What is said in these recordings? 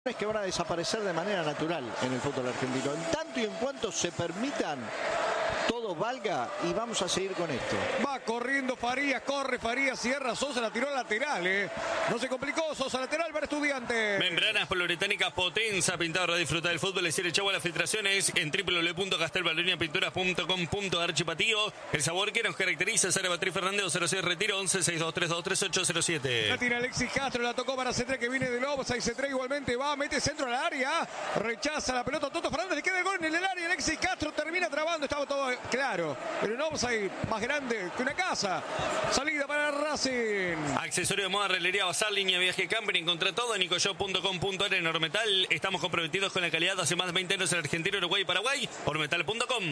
que van a desaparecer de manera natural en el fútbol argentino. En tanto y en cuanto se permitan, todo valga y vamos a seguir con esto. Va corriendo Farías, corre Farías, cierra Sosa, la tiró lateral, No se complicó, Sosa lateral para Estudiantes. Membranas poliuretánicas Potenza, pintado para disfrutar del fútbol. Es decir, chau a las filtraciones en www.castelvaleriapinturas.com.ar. Chipatío, el sabor que nos caracteriza. Sara Batri Fernández, 06 Retiro, 11-6232-3807. La tiene Alexis Castro, la tocó para C3 que viene de Lobos. Ahí C3 igualmente va, mete centro al área, rechaza la pelota Toto Fernández, le queda el gol en el área. Alexis Castro termina trabando, estaba todo claro, pero no vamos a ir más grande que una casa. Salida para Racing. Accesorio de moda, reglería Bazar, línea viaje camper. Encontrá todo en nicoshop.com.ar. En Ormetal estamos comprometidos con la calidad hace más de 20 años en Argentina, Uruguay y Paraguay. Ormetal.com.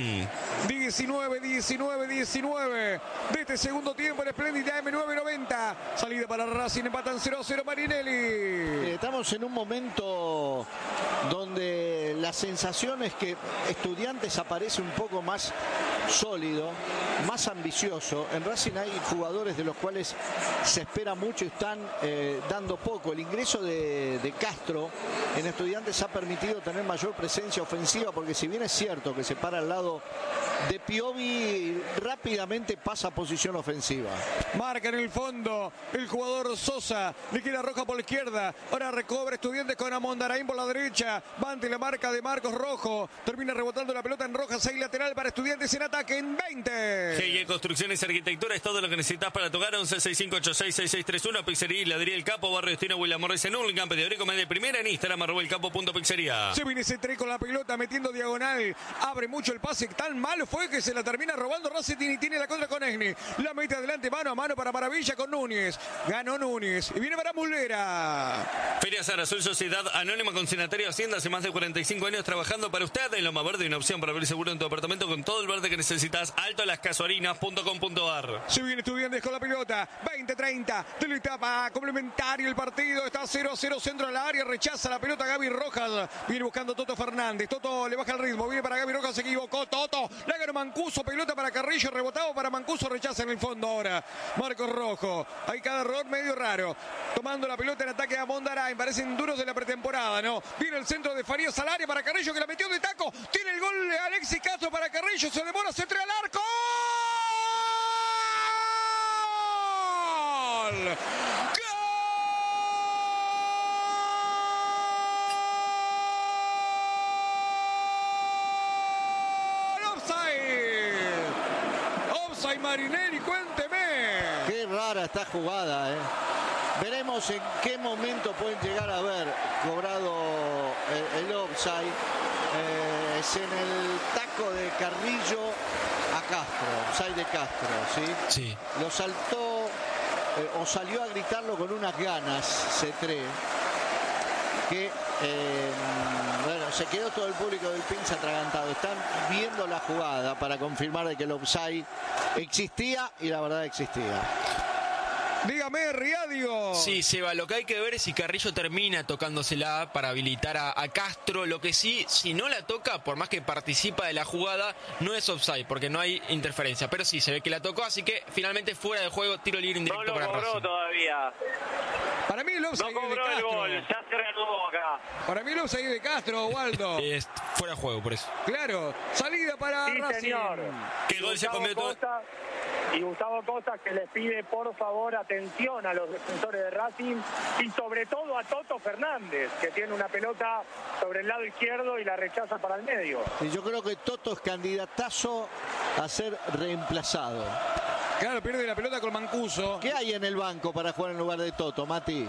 19 de este segundo tiempo en Espléndida M990. Salida para Racing, empatan 0-0 Marinelli. Estamos en un momento donde la sensación es que Estudiantes aparece un poco más sólido, más ambicioso. En Racing hay jugadores de los cuales se espera mucho y están dando poco. El ingreso de Castro en Estudiantes ha permitido tener mayor presencia ofensiva, porque si bien es cierto que se para al lado de Piovi, rápidamente pasa a posición ofensiva. Marca en el fondo el jugador Sosa, le queda Roja por la izquierda, ahora recobra Estudiantes con Amondaraín por la derecha, va ante la marca de Marcos Rojo, termina rebotando la pelota en Roja, 6 lateral para Estudiantes en ataque en 20. GIE Construcciones y Arquitectura es todo lo que necesitas para tocar. 11-6586-6631. Pizzería Ladría El Capo, Barrio Destino, William Morris en Campo de Orico, media primera en Instagram, @elcapo.pizzería. Se viene ese tren con la pelota, metiendo diagonal, abre mucho el pase, tan malo fue que se la termina robando Racing y tiene la contra con Esni. La mete adelante mano a mano para Maravilla con Núñez. Ganó Núñez y viene para Mulera. Feria Sara Azul, Sociedad Anónima Consignatario Hacienda, hace más de 45 años trabajando para usted. En Loma Verde, una opción para abrir seguro en tu apartamento con todo el verde que necesitas. altolascasuarinas.com.ar. Se viene Estudiantes con la pelota, 20-30 de la etapa complementaria. El partido está 0-0, centro al área, rechaza la pelota Gaby Rojas. Viene buscando Toto Fernández. Toto le baja el ritmo, viene para Gaby Rojas, se equivocó Toto. La ganó Mancuso, pelota para Carrillo, rebotado para Mancuso, rechaza en el fondo ahora Marcos Rojo. Hay cada error medio raro. Tomando la pelota en ataque a Mondarain, parecen duros de la pretemporada, ¿no? Viene el centro de Farías al área para Carrillo, que la metió de taco. Tiene el gol de Alexis Castro para Carrillo, se demora, se trae al arco. ¡Gol! Marinelli, cuénteme. Qué rara esta jugada, Veremos en qué momento pueden llegar a haber cobrado el offside. Es en el taco de Carrillo a Castro, offside de Castro, ¿sí? Sí. Lo saltó o salió a gritarlo con unas ganas, C3, que bueno, se quedó todo el público del Pinza atragantado. Están viendo la jugada para confirmar de que el offside existía, y la verdad existía. Dígame, Riadio. Sí, Seba, lo que hay que ver es si Carrillo termina tocándosela para habilitar a Castro. Lo que sí, si no la toca, por más que participa de la jugada, no es offside, porque no hay interferencia. Pero sí, se ve que la tocó, así que finalmente fuera de juego, tiro libre indirecto para Racing. No lo cobró todavía. Para mí el offside no cobró de Castro. El gol, ya se reanudó acá. Para mí el offside de Castro, Waldo. Es fuera de juego, por eso. Claro, salida para Sí, Racing. señor. ¿Qué gol se comió todo? Y Gustavo Costa, que les pide por favor atención a los defensores de Racing y sobre todo a Toto Fernández, que tiene una pelota sobre el lado izquierdo y la rechaza para el medio. Y yo creo que Toto es candidatazo a ser reemplazado. Claro, pierde la pelota con Mancuso. ¿Qué hay en el banco para jugar en lugar de Toto, Mati?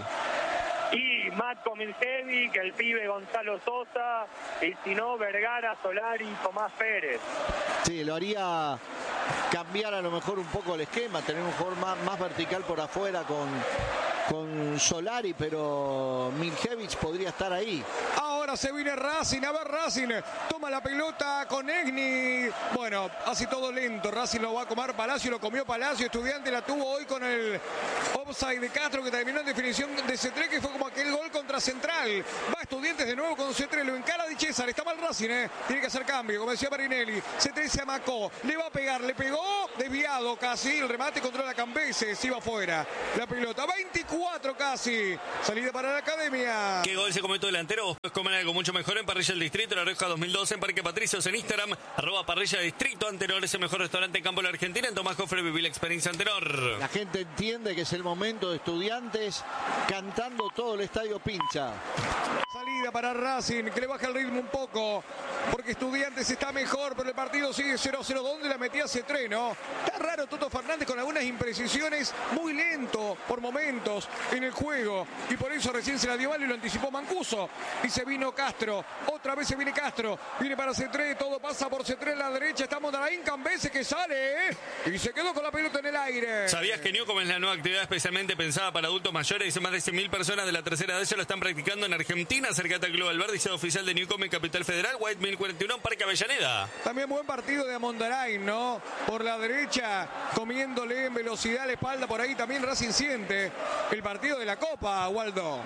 Y Matko Milcevic, el pibe Gonzalo Sosa, y si no, Vergara, Solari, Tomás Pérez. Sí, lo haría cambiar a lo mejor un poco el esquema, tener un jugador más vertical por afuera con Solari, pero Milcevic podría estar ahí. Ahora se viene Racing, a ver Racing, toma la pelota con Esni. Bueno, así todo lento, Racing lo va a comer Palacio, lo comió Palacio, Estudiante la tuvo hoy con el offside de Castro, que terminó en definición de C3, que fue como aquel gol contra Central. Va Estudiantes de nuevo con C3, lo encara Di César, está mal Racing, tiene que hacer cambio, como decía Marinelli. C3 se amacó, le va a pegar, le pegó desviado casi, el remate controla Cambeses, iba afuera la pelota, 24 casi, salida para la Academia. ¿Qué gol se cometió delantero? Vos podés comer algo mucho mejor en Parrilla del Distrito, La Rioja 2012, en Parque Patricios, en Instagram, @Parrilla Distrito. Antenor es el mejor restaurante en campo de la Argentina. En Tomás Cofre viví la experiencia Antenor. La gente entiende que es el momento de Estudiantes cantando todo el estadio pincha. Salida para Racing, que le baja el ritmo un poco, porque Estudiantes está mejor, pero el partido sigue 0-0. ¿Dónde la metía C3, no? Está raro Toto Fernández con algunas imprecisiones, muy lento por momentos en el juego, y por eso recién se la dio mal y lo anticipó Mancuso. Y se vino Castro, otra vez se viene Castro, viene para C3, todo pasa por C3 a la derecha, está Mondaraín, Cambeses que sale, y se quedó con la pelota en el aire. ¿Sabías que Newcom es la nueva actividad especialmente pensada para adultos mayores? Más de 100.000 personas de la tercera edad ya lo están practicando en Argentina. Acércate al Club Alberdi, sede oficial de Newcom en Capital Federal, White 1041, Parque Avellaneda. También buen partido de Mondaraín, ¿no? Por la derecha, comiéndole en velocidad la espalda, por ahí también Racing siente el partido de la Copa, Waldo.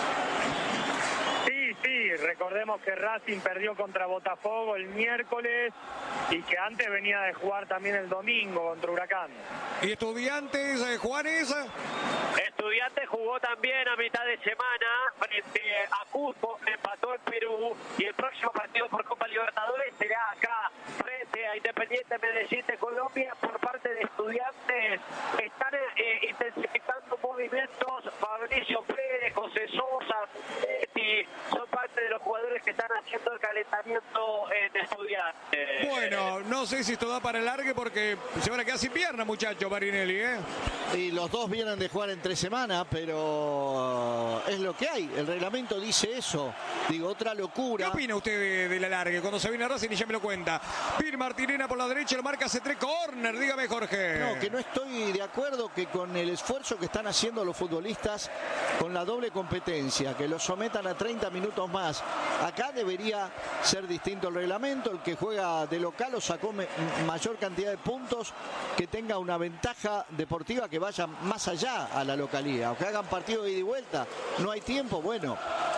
Sí, recordemos que Racing perdió contra Botafogo el miércoles y que antes venía de jugar también el domingo contra Huracán. ¿Y Estudiantes, Juanes? Estudiantes jugó también a mitad de semana frente a Cusco, empató en Perú, y el próximo partido por Copa Libertadores será acá frente a Independiente Medellín de Colombia. Por parte de Estudiantes están intensificando movimientos Fabricio Pérez, José Sosa, son parte de los jugadores que están haciendo el calentamiento en Estudiantes. Bueno, no sé si esto da para el largue porque se van a quedar sin pierna, muchachos, Marinelli, ¿eh? Y los dos vienen de jugar en 3 semanas, pero es lo que hay. El reglamento dice eso. Digo, otra locura. ¿Qué opina usted de la largue? Cuando se viene a Racing y ya me lo cuenta. Pir Martirena por la derecha, el marca C3, corner, dígame, Jorge. No, que no estoy de acuerdo que con el esfuerzo que están haciendo los futbolistas con la doble competencia, que los sometan a 30 minutos más. Acá debería ser distinto el reglamento. El que juega de local o sacó mayor cantidad de puntos, que tenga una ventaja deportiva que vaya más allá a la localía, o que hagan partido de ida y vuelta. No hay tiempo, bueno,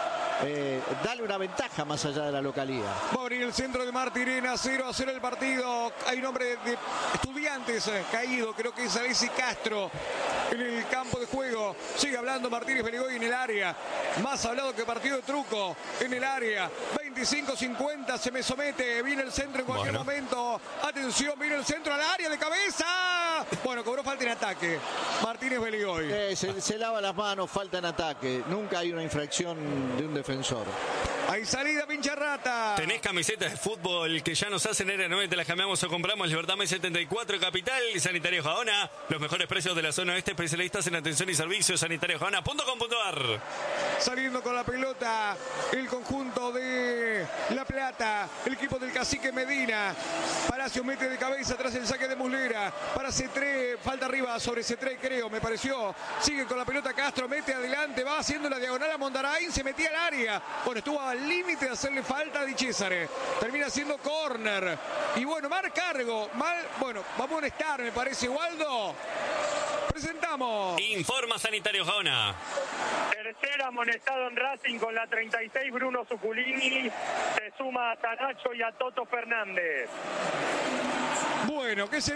dale una ventaja más allá de la localía. Va a abrir el centro de Martirena, 0-0 el partido. Hay un hombre de Estudiantes caído, creo que es Alessi Castro en el campo de juego. Sigue hablando Martínez Berigoy en el área, más hablado que partido de truco en el área. 25-50, se me somete, viene el centro en cualquier momento. Atención, viene el centro al área de cabeza. Bueno, cobró falta en ataque Martínez Berigoy. Se lava las manos, falta en ataque. Nunca hay una infracción de un defensor. Hay salida, pincha rata. ¿Tenés camisetas de fútbol que ya nos hacen era 9? Te las cambiamos o compramos. Libertad 74 Capital. Sanitario Jaona. Los mejores precios de la zona oeste. Especialistas en atención y servicios. Sanitariojaona.com.ar. Saliendo con la pelota el conjunto de La Plata. El equipo del Cacique Medina. Palacio mete de cabeza tras el saque de Muslera. Para C3. Falta arriba sobre C3, creo. Me pareció. Sigue con la pelota Castro. Mete adelante. Va haciendo la diagonal a Mondaraín. Se metía al área. Bueno, estuvo al límite de hacerle falta a Di Cesare. Termina siendo córner. Y bueno, mar cargo. Bueno, va a amonestar, me parece, Waldo. Presentamos. Informa Sanitario Jaona. Tercer amonestado en Racing con la 36, Bruno Zuculini. Se suma a Tanacho y a Toto Fernández. Bueno, ¿qué se